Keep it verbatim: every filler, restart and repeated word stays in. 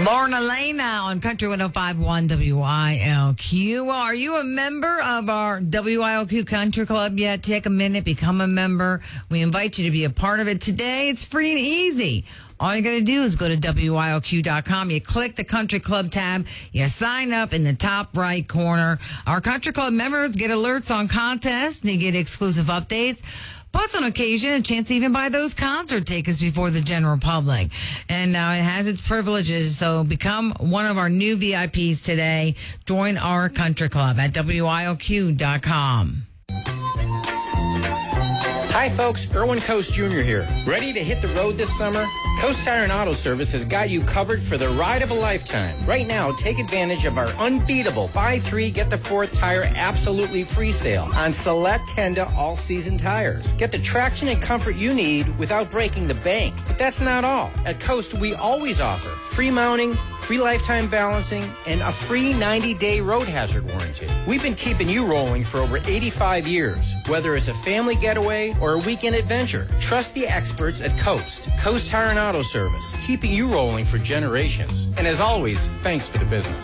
Lorna Lena on Country one oh five point one W I L Q. Are you a member of our W I L Q Country Club yet? Take a minute, become a member. We invite you to be a part of it today. It's free and easy. All you got to do is go to W I L Q dot com. You click the Country Club tab. You sign up in the top right corner. Our Country Club members get alerts on contests. And you get exclusive updates. Plus, on occasion, a chance to even buy those concert tickets before the general public. And now it has its privileges, so become one of our new V I Ps today. Join our country club at W I L Q dot com. Hi, folks. Erwin Coast Junior here. Ready to hit the road this summer? Coast Tire and Auto Service has got you covered for the ride of a lifetime. Right now, take advantage of our unbeatable buy three, get the fourth tire absolutely free sale on select Kenda all-season tires. Get the traction and comfort you need without breaking the bank. But that's not all. At Coast, we always offer free mounting, free lifetime balancing, and a free ninety-day road hazard warranty. We've been keeping you rolling for over eighty-five years. Whether it's a family getaway or a weekend adventure, trust the experts at Coast. Coast Tire and Auto Service, keeping you rolling for generations. And as always, thanks for the business.